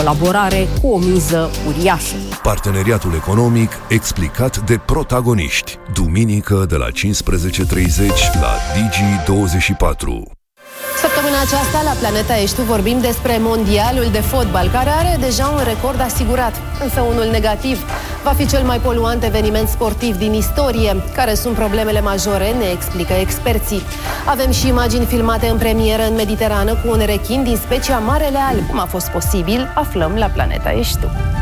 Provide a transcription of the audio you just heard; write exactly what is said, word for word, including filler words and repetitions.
colaborare cu o miză uriașă. Parteneriatul economic explicat de protagoniști. Duminică de la cincisprezece și treizeci la Digi douăzeci și patru. Săptămâna aceasta la Planeta Ești vorbim despre mondialul de fotbal, care are deja un record asigurat, însă unul negativ. Va fi cel mai poluant eveniment sportiv din istorie. Care sunt problemele majore, ne explică experții. Avem și imagini filmate în premieră în Mediterană cu un rechin din specia Marele Alb. Cum a fost posibil? Aflăm la Planeta Ești Tu.